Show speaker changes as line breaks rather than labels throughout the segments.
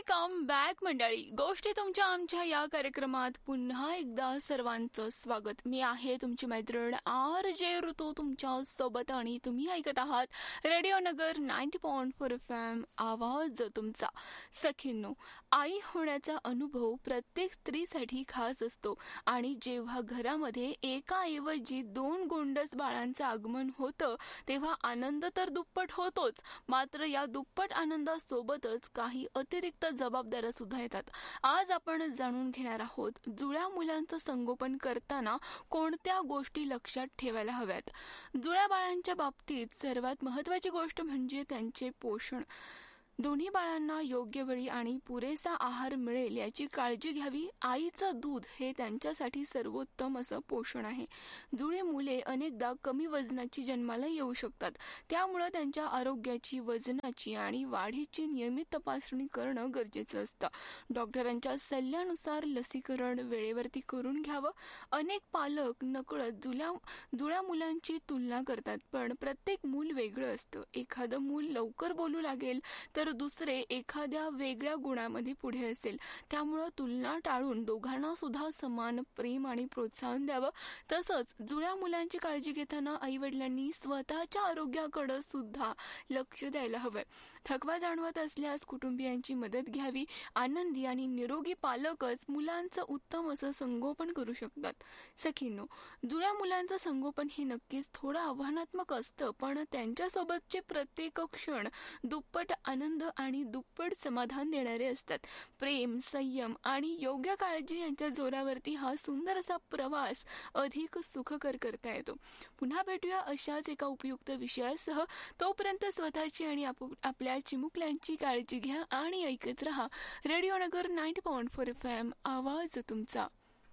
Welcome back मंडळी. गोष्टी तुमच्या आमच्या या कार्यक्रमात पुन्हा एकदा सर्वांचं स्वागत. मी आहे तुमची मैत्रीण RJ ऋतू तुमच्या सोबत आणि तुम्ही ऐकत आहात रेडिओ नगर 90.4 FM आवाज तुमचा. सखींनो, आई होण्याचा अनुभव प्रत्येक स्त्रीसाठी खास असतो आणि जेव्हा घरामध्ये एकाऐवजी 2 गोंडस बाळांचं आगमन होतं तेव्हा आनंद तर दुप्पट होतोच, मात्र या दुप्पट आनंदासोबतच काही अतिरिक्त जबाबदाऱ्या सुद्धा येतात. आज आपण जाणून घेणार आहोत जुळ्या मुलांचं संगोपन करताना कोणत्या गोष्टी लक्षात ठेवायला हव्यात. जुळ्या बाळांच्या बाबतीत सर्वात महत्त्वाची गोष्ट म्हणजे त्यांचे पोषण. दोन्ही बाळांना योग्य वेळी आणि पुरेसा आहार मिळेल याची काळजी घ्यावी. आईचं दूध हे त्यांच्यासाठी सर्वोत्तम असं पोषण आहे. जुळी मुले अनेकदा कमी वजनाची जन्माला येऊ शकतात, त्यामुळे त्यांच्या आरोग्याची, वजनाची आणि वाढीची नियमित तपासणी करणं गरजेचं असतं. डॉक्टरांच्या सल्ल्यानुसार लसीकरण वेळेवरती करून घ्यावं. अनेक पालक नकळत जुळ्या मुलांची तुलना करतात, पण प्रत्येक मूल वेगळं असतं. एखादं मूल लवकर बोलू लागेल तर दुसरे एखाद्या वेगळ्या गुणामध्ये पुढे असेल. त्यामुळं तुलना टाळून दोघांना सुद्धा समान प्रेम आणि प्रोत्साहन द्यावं. तसंच जुळ्या मुलांची काळजी घेताना आईवडिलांनी स्वतःच्या आरोग्याकडे सुद्धा लक्ष द्यायला हवं. थकवा जाणवत असल्यास कुटुंबियांची मदत घ्यावी. आनंदी आणि निरोगी पालकच मुलांचं उत्तम असं संगोपन करू शकतात. सखींनो, जुळ्या मुलांचं संगोपन हे नक्कीच थोडं आव्हानात्मक असतं, पण त्यांच्यासोबतचे प्रत्येक क्षण दुप्पट आनंद आणि दुप्पट समाधान देणारे असतात. प्रेम, संयम आणि योग्य काळजी यांच्या जोरावरती हा सुंदर असा प्रवास अधिक सुखकर करता येतो. पुन्हा भेटूया अशाच एका उपयुक्त विषयासह. तोपर्यंत स्वतःची आणि आपल्या चिमुकल्यांची काळजी घ्या आणि ऐकत रहा रेडिओ नगर 90.4 FM आवाज तुमचा.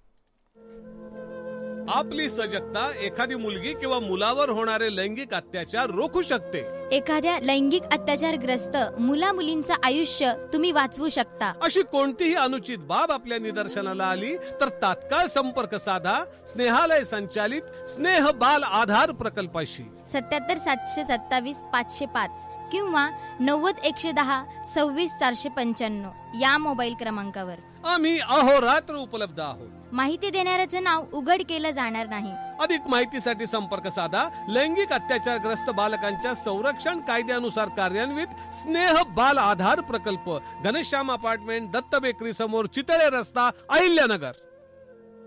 आपली सजगता एखादी मुलगी किंवा मुलावर होणारे लैंगिक अत्याचार रोखू शकते.
एखाद्या लैंगिक अत्याचारग्रस्त मुला मुलींचं आयुष्य तुम्ही वाचवू शकता.
अशी कोणतीही अनुचित बाब आपल्या निदर्शनाला आली तर तात्काळ संपर्क साधा स्नेहालय संचालित स्नेह बाल आधार प्रकल्पाशी. 77
727 505 किंवा 90 110 26 495 या मोबाईल क्रमांकावर
आम्ही अहोरात्र उपलब्ध आहोत.
माहिती देणाऱ्याचं नाव उघड केलं जाणार नाही.
अधिक माहितीसाठी संपर्क साधा लैंगिक अत्याचारग्रस्त बालकांच्या संरक्षण कायद्यानुसार कार्यान्वित स्नेह बाल आधार प्रकल्प, घनश्याम अपार्टमेंट, दत्त बेकरी समोर, चितळे रस्ता, अहिल्यानगर.